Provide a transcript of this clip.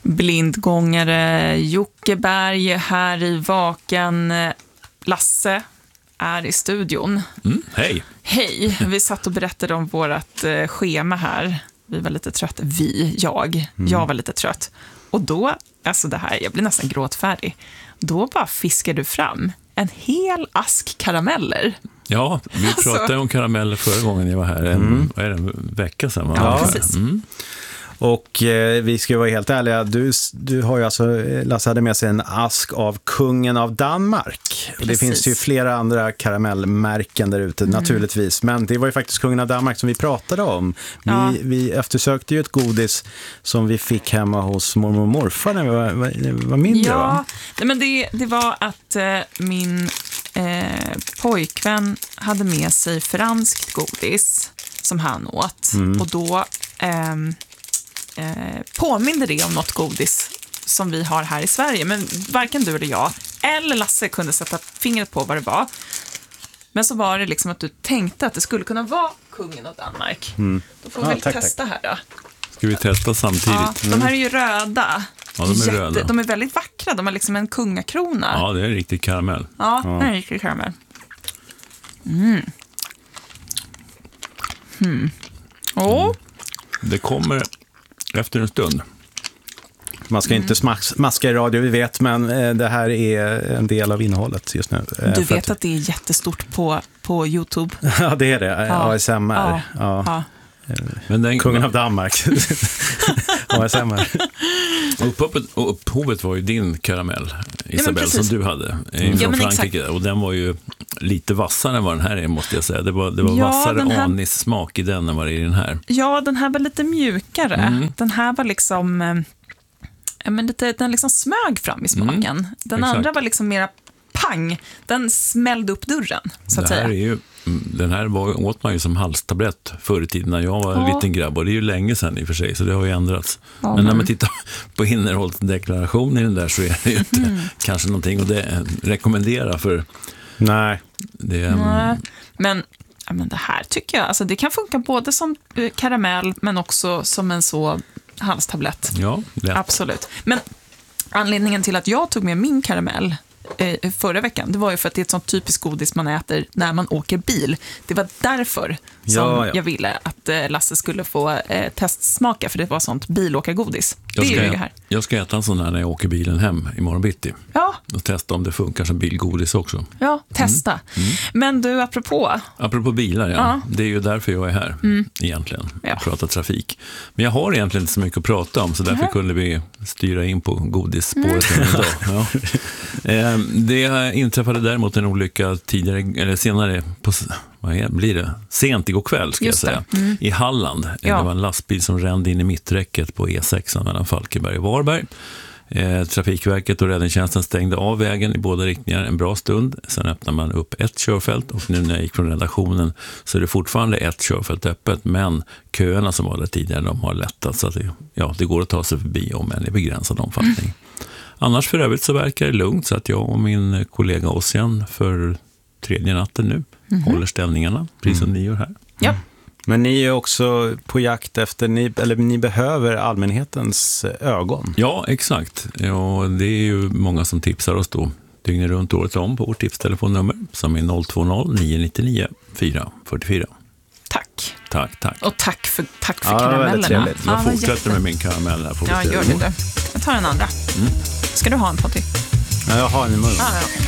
Blindgångare Jockeberg här i Vaken. Lasse är i studion. Hej. Hej, vi satt och berättade om vårt schema här. Vi var lite trött. Jag var lite trött. Och då, alltså det här, jag blir nästan gråtfärdig. Då bara fiskar du fram en hel ask karameller. Ja, vi pratade om karameller förra gången jag var här. En vecka sedan. Ja, precis. Och vi ska vara helt ärliga, du har ju alltså, Lasse hade med sig en ask av kungen av Danmark. Och det finns ju flera andra karamellmärken där ute naturligtvis, men det var ju faktiskt kungen av Danmark som vi pratade om. Vi eftersökte ju ett godis som vi fick hemma hos mormor och morfar när vi var mindre. Ja, men det var att min pojkvän hade med sig franskt godis som han åt. Och då påminner det om något godis som vi har här i Sverige, men varken du eller jag eller Lasse kunde sätta fingret på vad det var. Men så var det liksom att du tänkte att det skulle kunna vara kungen av Danmark. Då får vi testa här då. Ska vi testa samtidigt? Ja, de här är ju röda. Ja, de är röda. De är väldigt vackra, de har liksom en kungakrona. Ja, det är en riktig karamell. Ja, det är en riktig karamell. Det kommer efter en stund. Man ska inte smaska i radio, vi vet, men det här är en del av innehållet just nu. Du vet att det är jättestort på YouTube? Ja, det är det. ASMR. Ja. Men kungen av Danmark. ASMR. Upphovet var ju din karamell, Isabel, som du hade från Frankrike. Exakt. Och den var ju lite vassare än vad den här är, måste jag säga. Det var vassare anissmak i den än vad det är i den här. Ja, den här var lite mjukare. Den här var liksom den liksom smög fram i smaken. Den andra var liksom mera pang. Den smällde upp dörren, så att säga. Den här åt man ju som halstablett förr i tiden när jag var en liten grabb, och det är ju länge sedan i och för sig, så det har ju ändrats. Men när man tittar på innehållsdeklarationen i den där så är det ju inte kanske någonting att rekommendera för. Nej. Men det här tycker jag, alltså det kan funka både som karamell men också som en så halstablett. Ja, lätt. Absolut. Men anledningen till att jag tog med min karamell förra veckan, det var ju för att det är ett sånt typiskt godis man äter när man åker bil. Det var därför som jag ville att Lasse skulle få testsmaka, för det var sånt bilåkargodis. Jag ska äta en sån här när jag åker bilen hem imorgon bitti. Ja. Och testa om det funkar som bilgodis också. Ja, testa. Men du, apropå bilar, det är ju därför jag är här egentligen. Jag pratar trafik. Men jag har egentligen inte så mycket att prata om, så därför kunde vi styra in på godisspåret idag. Ja. Det inträffade däremot en olycka senare på, blir det? Sent igår kväll ska jag säga. I Halland. Det var en lastbil som rände in i mitträcket på E6 mellan Falkenberg och Varberg. Trafikverket och räddningstjänsten stängde av vägen i båda riktningar en bra stund. Sen öppnade man upp ett körfält, och nu när jag gick från redaktionen så är det fortfarande ett körfält öppet, men köerna som var där tidigare, de har lättat, så att det går att ta sig förbi, om än i begränsad omfattning. Annars för övrigt så verkar det lugnt, så att jag och min kollega Ossian för tredje natten nu håller ställningarna, precis som ni gör här. Ja. Men ni är också på jakt efter, ni behöver allmänhetens ögon. Ja, exakt. Ja, det är ju många som tipsar oss då dygnet runt året om på vårt tipstelefonnummer som är 020-999 444. Tack. Och tack för karamellerna. Jag fortsätter med min karamell här. Ja, gör det. Jag tar en andra. Ska du ha en, Potti? Ja, jag har en i munnen.